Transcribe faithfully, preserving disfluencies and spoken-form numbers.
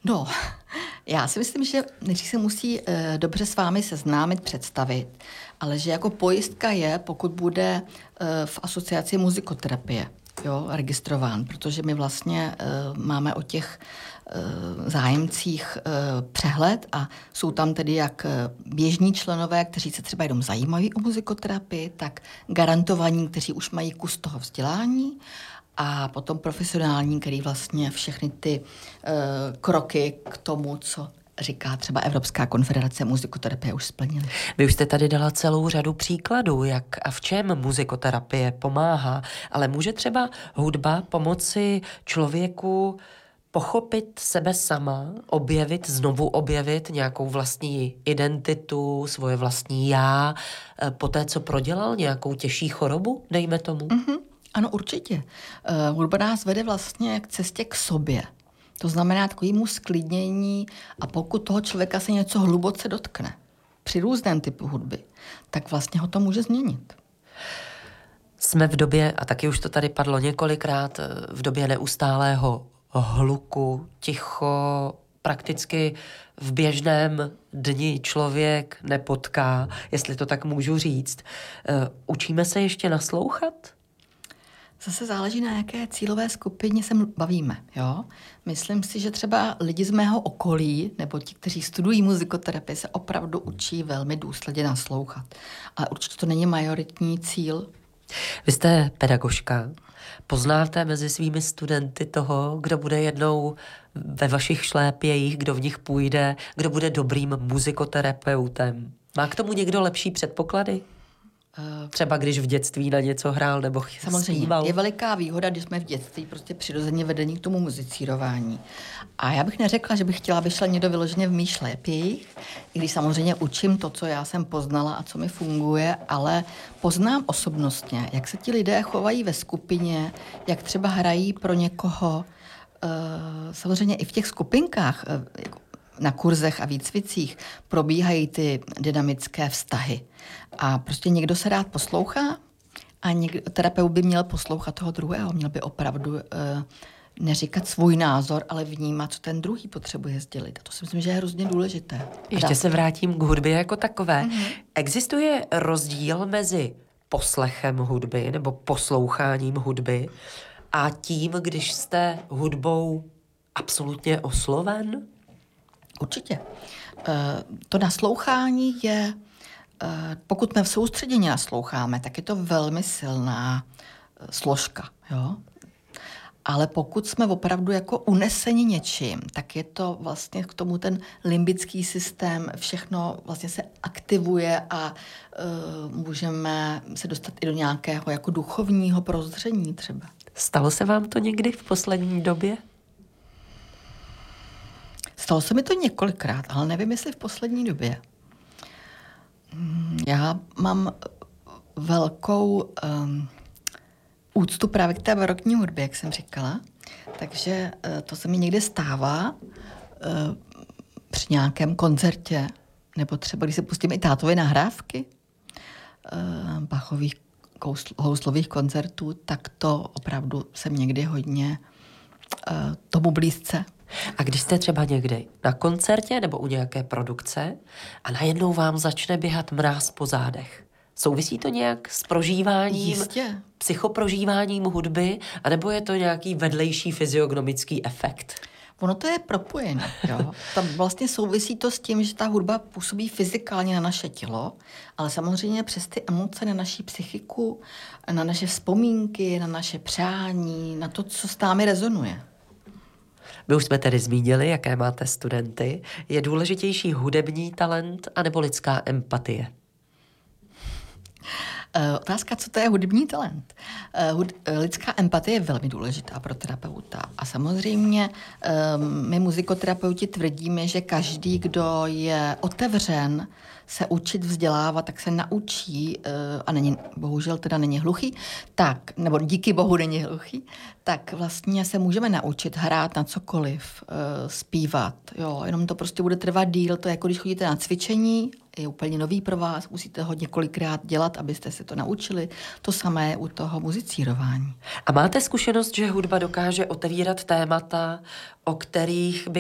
No, já si myslím, že nejdřív se musí e, dobře s vámi seznámit, představit, ale že jako pojistka je, pokud bude e, v asociaci muzikoterapie, jo, registrován, protože my vlastně e, máme o těch e, zájemcích e, přehled a jsou tam tedy jak běžní členové, kteří se třeba jenom zajímají o muzikoterapii, tak garantovaní, kteří už mají kus toho vzdělání, a potom profesionální, který vlastně všechny ty e, kroky k tomu, co říká třeba Evropská konfederace muzikoterapie, už splnili. Vy už jste tady dala celou řadu příkladů, jak a v čem muzikoterapie pomáhá, ale může třeba hudba pomoci člověku pochopit sebe sama, objevit, znovu objevit nějakou vlastní identitu, svoje vlastní já, po té, co prodělal nějakou těžší chorobu, dejme tomu? Mm-hmm. Ano, určitě. Uh, hudba nás vede vlastně k cestě k sobě. To znamená takovému sklidnění a pokud toho člověka se něco hluboce dotkne při různém typu hudby, tak vlastně ho to může změnit. Jsme v době, a taky už to tady padlo několikrát, v době neustálého hluku, ticho, prakticky v běžném dni člověk nepotká, jestli to tak můžu říct. Uh, učíme se ještě naslouchat? Zase záleží, na jaké cílové skupině se bavíme. Jo? Myslím si, že třeba lidi z mého okolí, nebo ti, kteří studují muzikoterapii, se opravdu učí velmi důsledně naslouchat. Ale určitě to není majoritní cíl. Vy jste pedagožka. Poznáte mezi svými studenty toho, kdo bude jednou ve vašich šlépějích, kdo v nich půjde, kdo bude dobrým muzikoterapeutem. Má k tomu někdo lepší předpoklady? Třeba když v dětství na něco hrál nebo samozřejmě zpíval. Je veliká výhoda, když jsme v dětství prostě přirozeně vedení k tomu muzicírování. A já bych neřekla, že bych chtěla, aby šel někdo vyloženě v mých šlépějích, i když samozřejmě učím to, co já jsem poznala a co mi funguje, ale poznám osobnostně, jak se ti lidé chovají ve skupině, jak třeba hrají pro někoho. Samozřejmě i v těch skupinkách, na kurzech a výcvicích probíhají ty dynamické vztahy. A prostě někdo se rád poslouchá a někdo, terapeut by měl poslouchat toho druhého. Měl by opravdu e, neříkat svůj názor, ale vnímat, co ten druhý potřebuje sdělit. A to si myslím, že je hrozně důležité. Ještě se vrátím k hudbě jako takové. Mm-hmm. Existuje rozdíl mezi poslechem hudby nebo posloucháním hudby a tím, když jste hudbou absolutně osloven? Určitě. E, to naslouchání je, e, pokud my v soustředění nasloucháme, tak je to velmi silná e, složka. Jo? Ale pokud jsme opravdu jako uneseni něčím, tak je to vlastně k tomu ten limbický systém, všechno vlastně se aktivuje a e, můžeme se dostat i do nějakého jako duchovního prozření třeba. Stalo se vám to někdy v poslední době? Stalo se mi to několikrát, ale nevím, jestli v poslední době. Já mám velkou um, úctu právě k té barokní hudbě, jak jsem říkala. Takže uh, to se mi někde stává uh, při nějakém koncertě, nebo třeba když se pustím i tátovy nahrávky uh, Bachových houslových koncertů, tak to opravdu jsem někdy hodně uh, tomu blízce. A když jste třeba někdy na koncertě nebo u nějaké produkce a najednou vám začne běhat mráz po zádech, souvisí to nějak s prožíváním, Jistě. psychoprožíváním hudby, anebo je to nějaký vedlejší fyziognomický efekt? Ono to je propojené. Jo? Tam vlastně souvisí to s tím, že ta hudba působí fyzikálně na naše tělo, ale samozřejmě přes ty emoce na naší psychiku, na naše vzpomínky, na naše přání, na to, co s námi rezonuje. My už jsme tedy zmínili, jaké máte studenty. Je důležitější hudební talent anebo lidská empatie? Uh, otázka, co to je hudební talent. Uh, hud, uh, lidská empatie je velmi důležitá pro terapeuta. A samozřejmě um, my muzikoterapeuti tvrdíme, že každý, kdo je otevřen se učit vzdělávat, tak se naučí, uh, a není, bohužel teda není hluchý, tak, nebo díky bohu není hluchý, tak vlastně se můžeme naučit hrát na cokoliv, uh, zpívat. Jo, jenom to prostě bude trvat díl, to je jako když chodíte na cvičení, je úplně nový pro vás, musíte ho několikrát dělat, abyste se to naučili. To samé je u toho muzicírování. A máte zkušenost, že hudba dokáže otevírat témata, o kterých by